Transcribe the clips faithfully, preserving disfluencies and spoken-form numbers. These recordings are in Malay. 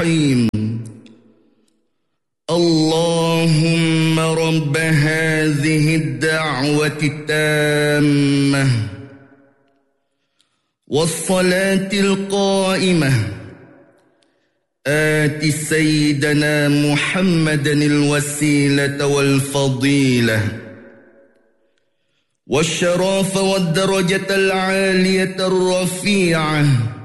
اللهم رب هذه الدعوة التامة والصلاة القائمة آت سيدنا محمدا الوسيلة والفضيلة والشرف والدرجة العالية الرفيعة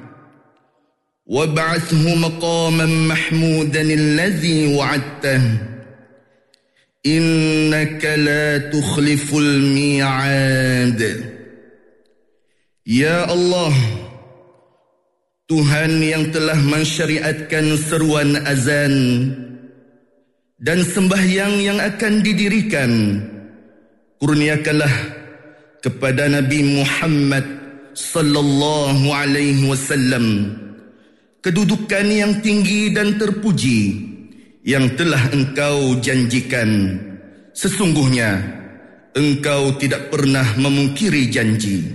وابعثه مقاما محمودا الذي وعدته إنك لا تخلف الميعاد. Ya Allah, Tuhan yang telah mensyariatkan seruan azan dan sembahyang yang akan didirikan, kurniakanlah kepada Nabi Muhammad sallallahu alaihi wasallam kedudukan yang tinggi dan terpuji yang telah Engkau janjikan. Sesungguhnya Engkau tidak pernah memungkiri janji.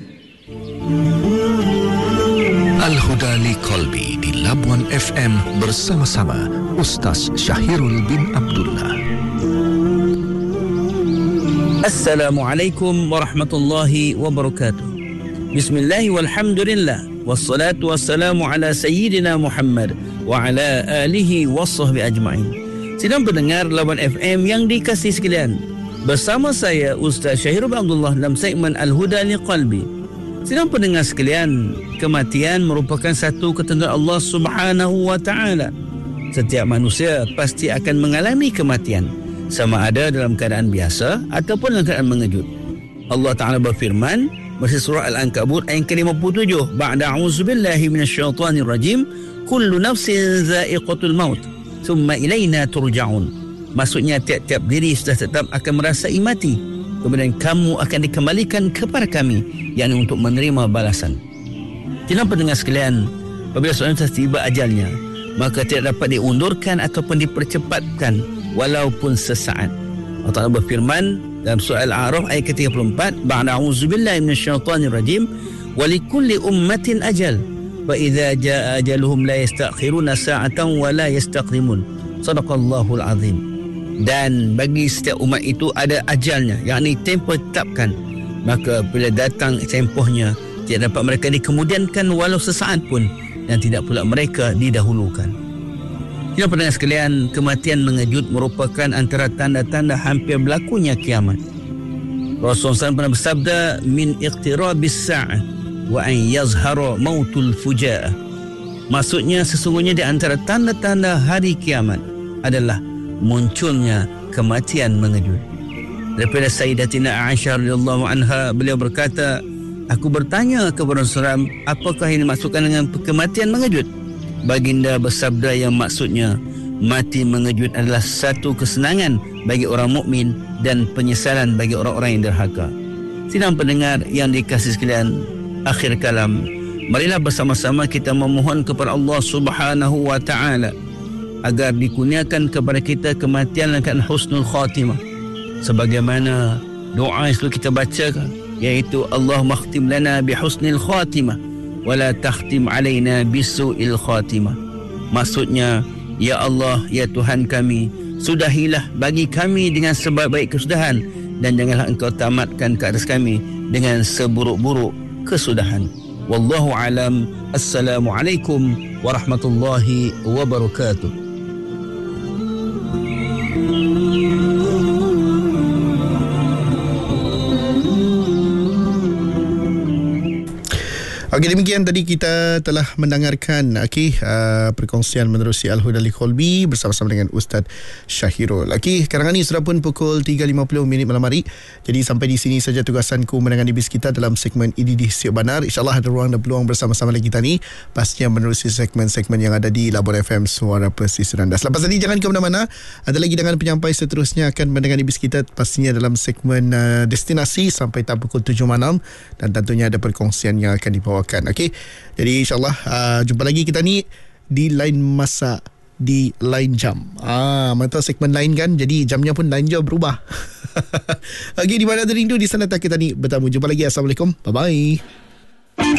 Al-Huda li Qalbi di Labuan F M bersama-sama Ustaz Syahirul bin Abdullah. Assalamualaikum warahmatullahi wabarakatuh. Bismillah walhamdulillah wassalatu wassalamu ala sayyidina Muhammad wa ala alihi wassahbi ajma'in. Sidang pendengar Labuan F M yang dikasihi sekalian, bersama saya Ustaz Syahirul bin Abdullah dalam segmen Al-Huda li Qalbi. Sidang pendengar sekalian, kematian merupakan satu ketentuan Allah Subhanahu wa taala. Setiap manusia pasti akan mengalami kematian, sama ada dalam keadaan biasa ataupun dalam keadaan mengejut. Allah Taala berfirman dalam surah Al-Ankabut ayat ke lima puluh tujuh, ba'da a'udzubillahi minasyaitonir rajim, kullu nafsin dha'iqatul maut, thumma ilaina turja'un. Maksudnya tiap-tiap diri sudah tetap akan merasai mati, kemudian kamu akan dikembalikan kepada kami, yakni untuk menerima balasan. Tidak pendengar sekalian, apabila seorang telah tiba ajalnya, maka tidak dapat diundurkan ataupun dipercepatkan walaupun sesaat. Allah Ta'ala berfirman dalam surah Al-A'raf ayat ke tiga puluh empat, ba'da a'udzubillahi minasyaitonir rajim, wa likulli ummatin ajal wa idza jaa ajaluhum la yastakhiruna sa'atan wa la yastaqdimun. Sadaqallahul azim. Dan bagi setiap umat itu ada ajalnya, yakni tempoh ditetapkan, maka bila datang tempohnya tidak dapat mereka dikemudiankan walau sesaat pun, dan tidak pula mereka didahulukan. Tidak pendengar sekalian, kematian mengejut merupakan antara tanda-tanda hampir berlakunya kiamat. Rasulullah sallallahu alaihi wasallam pernah bersabda, min iqtirabis sa'ah wa an yazhara mautul fuja'ah. Maksudnya sesungguhnya di antara tanda-tanda hari kiamat adalah munculnya kematian mengejut. Daripada Sayyidatina Aisyah radhiyallahu anha, beliau berkata, aku bertanya kepada Rasulullah, apakah ini dimaksudkan dengan kematian mengejut? Baginda bersabda yang maksudnya, mati mengejut adalah satu kesenangan bagi orang mukmin dan penyesalan bagi orang-orang yang derhaka. Sidang pendengar yang dikasihi sekalian, akhir kalam, marilah bersama-sama kita memohon kepada Allah Subhanahu wa taala agar dikurniakan kepada kita kematian dengan husnul khatimah, sebagaimana doa yang selalu kita baca, iaitu Allahumma khtim lana bi husnil khatimah wa la takhtim alaina bisu'il khatimah. Maksudnya, ya Allah, ya Tuhan kami, sudahilah bagi kami dengan sebaik-baik kesudahan, dan janganlah Engkau tamatkan ke atas kami dengan seburuk-buruk kesudahan. Wallahu alam. Assalamualaikum warahmatullahi wabarakatuh. Okey, demikian tadi kita telah mendengarkan okey uh, perkongsian menerusi Al-Huda li Qalbi bersama-sama dengan Ustaz Syahirul. Okey, sekarang ni sudah pun pukul tiga lima puluh minit malam hari. Jadi sampai di sini saja tugasanku menangani bis kita dalam segmen Ini di Siap Banar. InsyaAllah ada ruang dan peluang bersama-sama lagi kita ni, pastinya menerusi segmen-segmen yang ada di Labuan F M Suara Pesisir Rendah. Selepas tadi jangan ke mana-mana, ada lagi dengan penyampai seterusnya akan menangani bis kita, pastinya dalam segmen uh, destinasi sampai tak pukul tujuh malam, dan tentunya ada perkongsian yang akan dibawa. Okey. Jadi insyaAllah uh, jumpa lagi kita ni di lain masa, di lain jam. Ah, mata segmen lain kan, jadi jamnya pun lain jam berubah. Okey, di mana ada rindu di sana tak kita ni bertemu. Jumpa lagi. Assalamualaikum. Bye bye.